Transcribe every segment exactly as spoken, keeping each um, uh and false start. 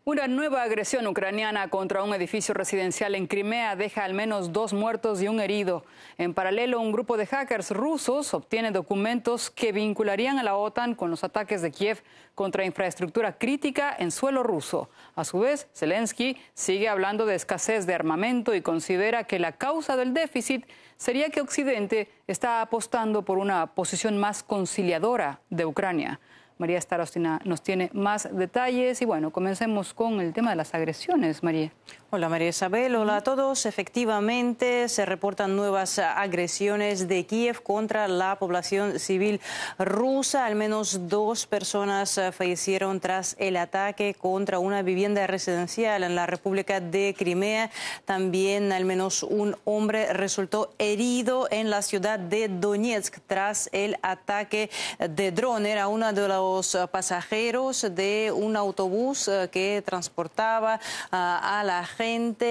Una nueva agresión ucraniana contra un edificio residencial en Crimea deja al menos dos muertos y un herido. En paralelo, un grupo de hackers rusos obtiene documentos que vincularían a la OTAN con los ataques de Kiev contra infraestructura crítica en suelo ruso. A su vez, Zelensky sigue hablando de escasez de armamento y considera que la causa del déficit sería que Occidente está apostando por una posición más conciliadora de Ucrania. María Starostina nos tiene más detalles y bueno, comencemos con el tema de las agresiones, María. Hola María Isabel, hola a todos. Efectivamente se reportan nuevas agresiones de Kiev contra la población civil rusa. Al menos dos personas fallecieron tras el ataque contra una vivienda residencial en la República de Crimea. También al menos un hombre resultó herido en la ciudad de Donetsk tras el ataque de dron. Era uno de los pasajeros de un autobús que transportaba a la gente.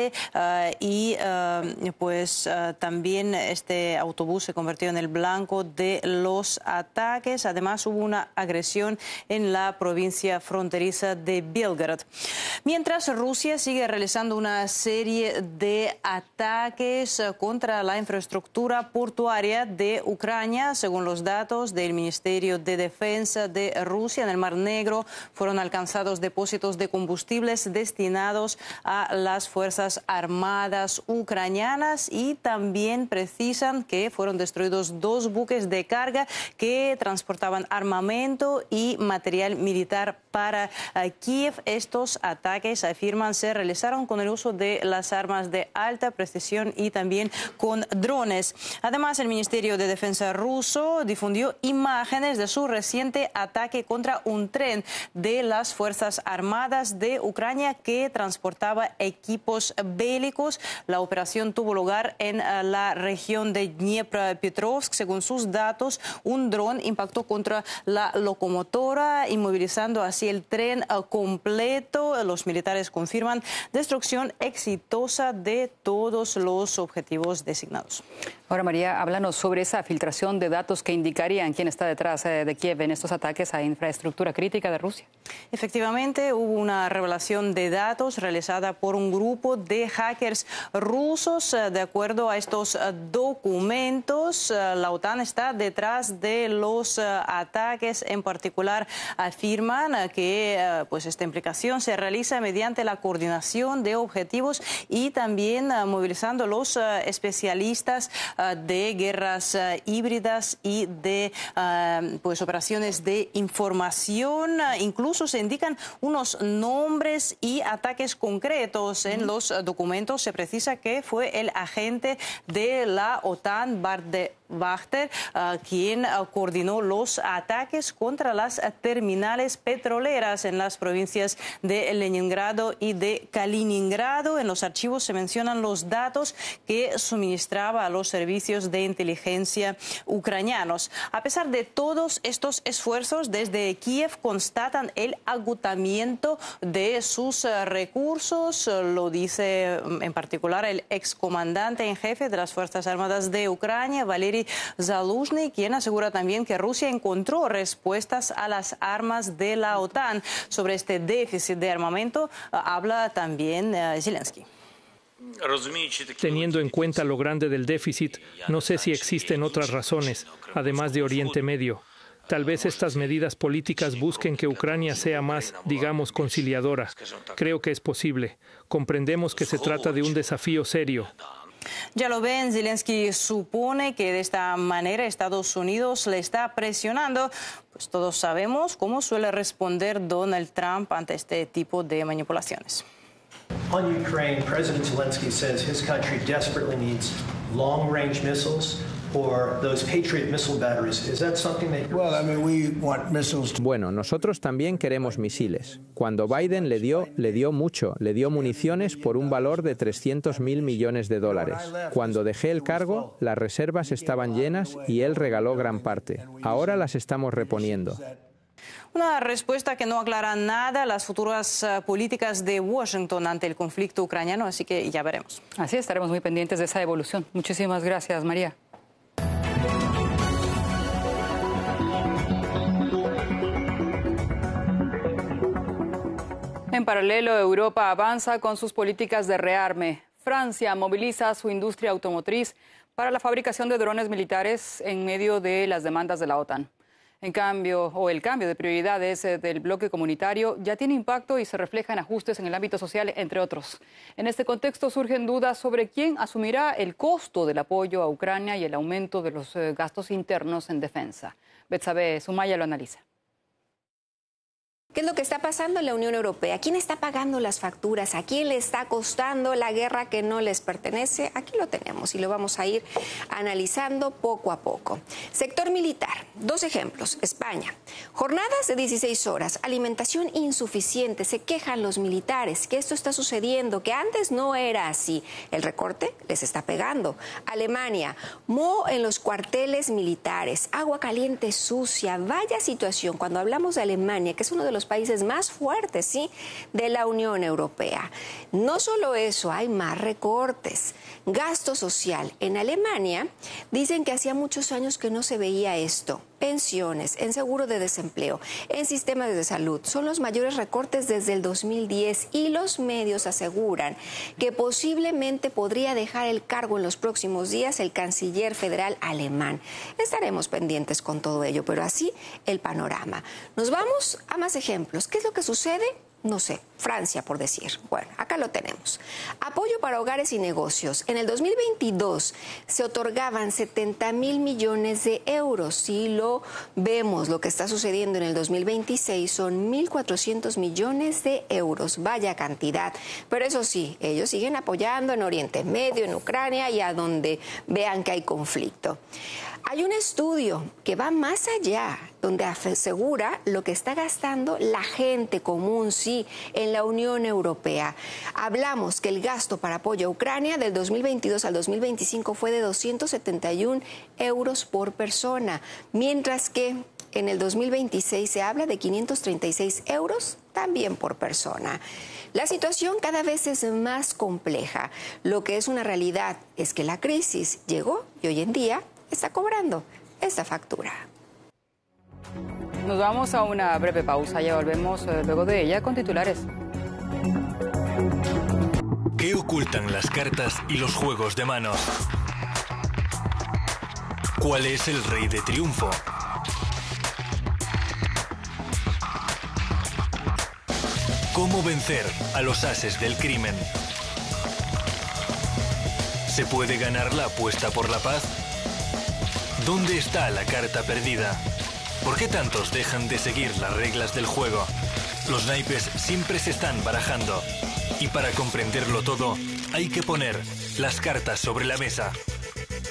Uh, y uh, pues uh, también este autobús se convirtió en el blanco de los ataques. Además hubo una agresión en la provincia fronteriza de Belgorod. Mientras Rusia sigue realizando una serie de ataques contra la infraestructura portuaria de Ucrania, según los datos del Ministerio de Defensa de Rusia, en el Mar Negro fueron alcanzados depósitos de combustibles destinados a las Fuerzas Armadas ucranianas y también precisan que fueron destruidos dos buques de carga que transportaban armamento y material militar para uh, Kiev. Estos ataques, afirman, se realizaron con el uso de las armas de alta precisión y también con drones. Además, el Ministerio de Defensa ruso difundió imágenes de su reciente ataque contra un tren de las Fuerzas Armadas de Ucrania que transportaba equipos bélicos. La operación tuvo lugar en uh, la región de Dniepropetrovsk. Según sus datos, un dron impactó contra la locomotora, inmovilizando así el tren uh, completo. Los militares confirman destrucción exitosa de todos los objetivos designados. Ahora, María, háblanos sobre esa filtración de datos que indicarían quién está detrás eh, de Kiev en estos ataques a infraestructura crítica de Rusia. Efectivamente, hubo una revelación de datos realizada por un grupo de hackers rusos. De acuerdo a estos documentos, la OTAN está detrás de los ataques. En particular, afirman que pues, esta implicación se realiza mediante la coordinación de objetivos y también movilizando los especialistas de guerras híbridas y de pues, operaciones de información. Incluso se indican unos nombres y ataques concretos. En los documentos se precisa que fue el agente de la OTAN, Bart de Wachter, uh, quien uh, coordinó los ataques contra las terminales petroleras en las provincias de Leningrado y de Kaliningrado. En los archivos se mencionan los datos que suministraba a los servicios de inteligencia ucranianos. A pesar de todos estos esfuerzos, desde Kiev constatan el agotamiento de sus uh, recursos. Lo dice en particular el excomandante en jefe de las Fuerzas Armadas de Ucrania, Valery Zaluzhny, quien asegura también que Rusia encontró respuestas a las armas de la OTAN. Sobre este déficit de armamento uh, habla también uh, Zelensky. Teniendo en cuenta lo grande del déficit, no sé si existen otras razones, además de Oriente Medio. Tal vez estas medidas políticas busquen que Ucrania sea más, digamos, conciliadora. Creo que es posible. Comprendemos que se trata de un desafío serio. Ya lo ven, Zelensky supone que de esta manera Estados Unidos le está presionando. Pues todos sabemos cómo suele responder Donald Trump ante este tipo de manipulaciones. On Ukraine, President Zelensky says his country desperately needs long-range missiles or those Patriot missile batteries. Is that something that you're... Well, I mean, we want missiles. Bueno, nosotros también queremos misiles. Cuando Biden le dio, le dio mucho, le dio municiones por un valor de trescientos mil millones de dólares. Cuando dejé el cargo, las reservas estaban llenas y él regaló gran parte. Ahora las estamos reponiendo. Una respuesta que no aclara nada las futuras uh, políticas de Washington ante el conflicto ucraniano, así que ya veremos. Así estaremos muy pendientes de esa evolución. Muchísimas gracias, María. En paralelo, Europa avanza con sus políticas de rearme. Francia moviliza su industria automotriz para la fabricación de drones militares en medio de las demandas de la OTAN. En cambio, o el cambio de prioridades del bloque comunitario ya tiene impacto y se refleja en ajustes en el ámbito social, entre otros. En este contexto surgen dudas sobre quién asumirá el costo del apoyo a Ucrania y el aumento de los gastos internos en defensa. Betsabe Sumaya lo analiza. ¿Qué es lo que está pasando en la Unión Europea? ¿Quién está pagando las facturas? ¿A quién le está costando la guerra que no les pertenece? Aquí lo tenemos y lo vamos a ir analizando poco a poco. Sector militar, dos ejemplos. España, jornadas de dieciséis horas, alimentación insuficiente. Se quejan los militares que esto está sucediendo, que antes no era así. El recorte les está pegando. Alemania, moho en los cuarteles militares, agua caliente sucia. Vaya situación cuando hablamos de Alemania, que es uno de los países más fuertes, ¿sí?, de la Unión Europea. No solo eso, hay más recortes. Gasto social. En Alemania dicen que hacía muchos años que no se veía esto. Pensiones, en seguro de desempleo, en sistemas de salud. Son los mayores recortes desde el dos mil diez y los medios aseguran que posiblemente podría dejar el cargo en los próximos días el canciller federal alemán. Estaremos pendientes con todo ello, pero así el panorama. Nos vamos a más ejemplos. ¿Qué es lo que sucede? No sé, Francia, por decir. Bueno, acá lo tenemos. Apoyo para hogares y negocios. En el dos mil veintidós se otorgaban setenta mil millones de euros. Si lo vemos, lo que está sucediendo en el dos mil veintiséis son mil cuatrocientos millones de euros. Vaya cantidad. Pero eso sí, ellos siguen apoyando en Oriente Medio, en Ucrania y a donde vean que hay conflicto. Hay un estudio que va más allá, donde asegura lo que está gastando la gente común, sí, en la Unión Europea. Hablamos que el gasto para apoyo a Ucrania del dos mil veintidós al dos mil veinticinco fue de doscientos setenta y un euros por persona, mientras que en el dos mil veintiséis se habla de quinientos treinta y seis euros también por persona. La situación cada vez es más compleja. Lo que es una realidad es que la crisis llegó y hoy en día está cobrando esta factura. Nos vamos a una breve pausa, ya volvemos eh, luego de ella con titulares. ¿Qué ocultan las cartas y los juegos de manos? ¿Cuál es el rey de triunfo? ¿Cómo vencer a los ases del crimen? ¿Se puede ganar la apuesta por la paz? ¿Dónde está la carta perdida? ¿Por qué tantos dejan de seguir las reglas del juego? Los naipes siempre se están barajando. Y para comprenderlo todo, hay que poner las cartas sobre la mesa.